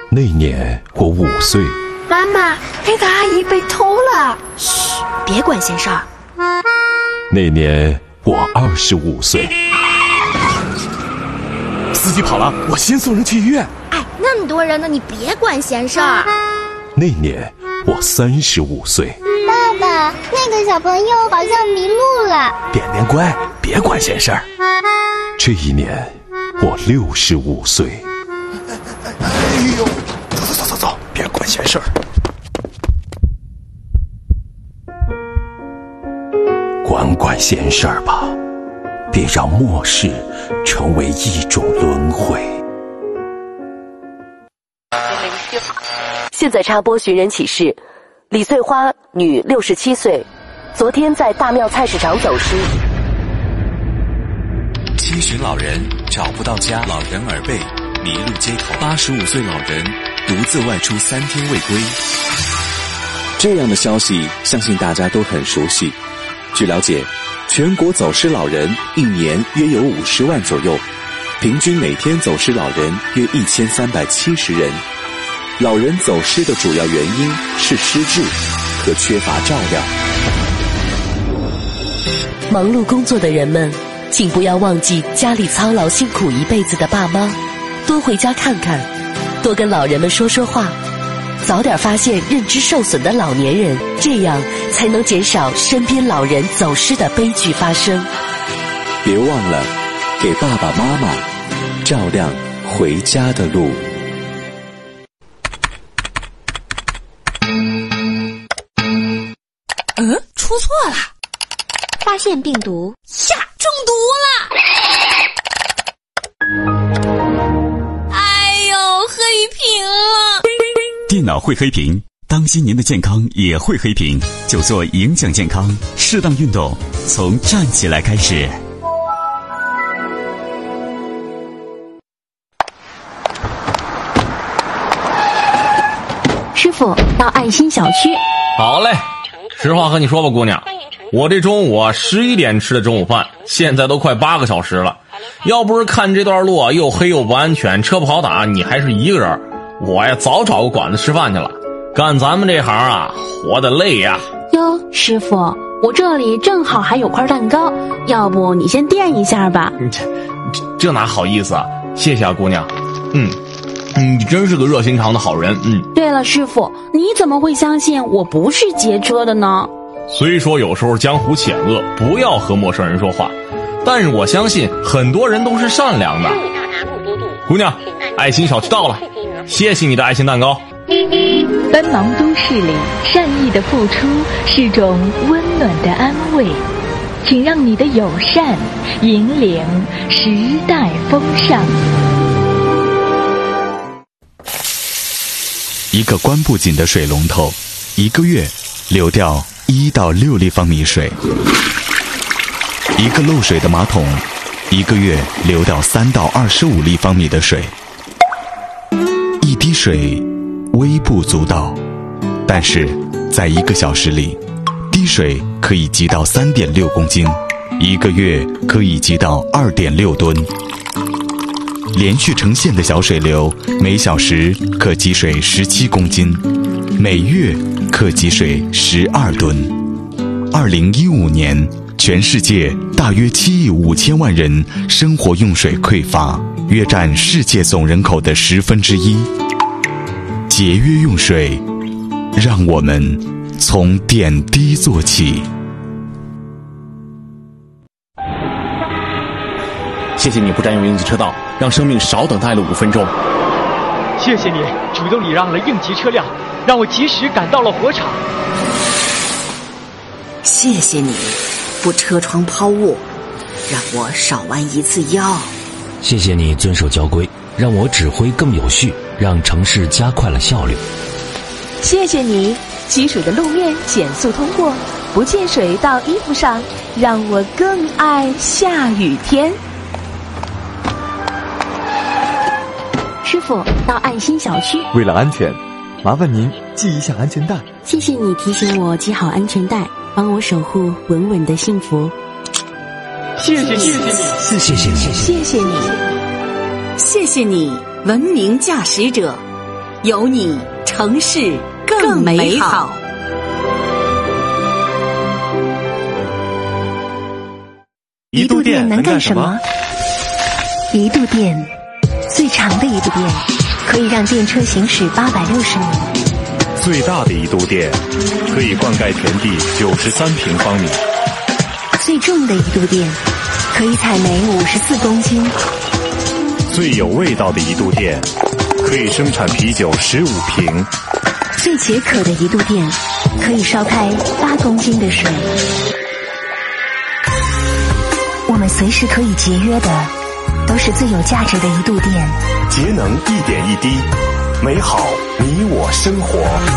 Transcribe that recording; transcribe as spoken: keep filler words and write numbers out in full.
那年我五岁。 妈妈，那个阿姨被偷了。 嘘，别管闲事儿。 那年我二十五岁。 司机跑了，我先送人去医院。 哎，那么多人呢，你别管闲事儿。 那年我三十五岁。 爸爸，那个小朋友好像迷路了。 点点乖，别管闲事儿。 这一年我六十五岁。 哎呦，走走走走走，别管闲事儿。 管管闲事儿吧，别让末世成为一种轮回。 现在插播寻人启事：李穗花，女，六十七岁，昨天在大庙菜市场走失。 七旬老人找不到家，老人耳背，迷路街头。八十五岁老人独自外出三天未归。这样的消息，相信大家都很熟悉。据了解，全国走失老人一年约有五十万左右，平均每天走失老人约一千三百七十人。老人走失的主要原因是失智和缺乏照料。 忙碌工作的人们，请不要忘记家里操劳辛苦一辈子的爸妈，多回家看看，多跟老人们说说话，早点发现认知受损的老年人，这样才能减少身边老人走失的悲剧发生。 别忘了给爸爸妈妈照亮回家的路。 嗯，出错了， 发现病毒， 呀，中毒了！哎呦，黑屏了！ 电脑会黑屏，当心您的健康也会黑屏，就做影响健康，适当运动，从站起来开始。 师傅，到爱心小区。 好嘞。实话和你说吧，姑娘，我这中午啊十一点吃的中午饭，现在都快八个小时了。要不是看这段路啊又黑又不安全，车不好打，你还是一个人，我呀早找个馆子吃饭去了。干咱们这行啊，活得累呀。 哟，师傅，我这里正好还有块蛋糕，要不你先垫一下吧。 这这这哪好意思啊，谢谢啊，姑娘。嗯。你真是个热心肠的好人。嗯。 对了，师傅，你怎么会相信我不是劫车的呢？ 虽说有时候江湖险恶，不要和陌生人说话，但是我相信很多人都是善良的。姑娘，爱心小区到了，谢谢你的爱心蛋糕。 奔忙都市里，善意的付出是种温暖的安慰，请让你的友善引领时代风尚。 一个关不紧的水龙头，一个月流掉一到六立方米水；一个漏水的马桶，一个月流掉三到二十五立方米的水。一滴水微不足道，但是在一个小时里，滴水可以积到三点六公斤，一个月可以积到二点六吨。连续成线的小水流，每小时可积水十七公斤，每月可积水十二吨。二零一五年，全世界大约七亿五千万人生活用水匮乏，约占世界总人口的十分之一。节约用水，让我们从点滴做起。 谢谢你不占用应急车道，让生命少等待了五分钟。 谢谢你主动礼让了应急车辆，让我及时赶到了火场。 谢谢你不车窗抛物，让我少弯一次腰。 谢谢你遵守交规，让我指挥更有序，让城市加快了效率。 谢谢你积水的路面减速通过，不溅水到衣服上，让我更爱下雨天。 师傅，到爱心小区。 为了安全，麻烦您系一下安全带。 谢谢你提醒我系好安全带，帮我守护稳稳的幸福。 谢谢你，谢谢你， 谢谢你， 谢谢你， 谢谢你，文明驾驶者。 有你，城市更美好。 移度电能干什么？ 移度电，最长的移度电可以让电车行驶八百六十米， 最大的移度电可以灌溉田地九十三平方米， 最重的移度电可以采煤五十四公斤， 最有味道的移度电可以生产啤酒十五瓶， 最解渴的移度电可以烧开八公斤的水。我们随时可以节约的，都是最有价值的移度电。 节能一点一滴，美好你我生活。